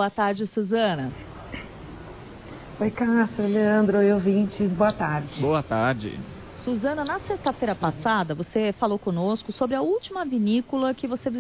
Boa tarde, Suzana. Oi, Cássia, Leandro, oi, ouvintes, boa tarde. Boa tarde. Suzana, na sexta-feira passada, você falou conosco sobre a última vinícola que você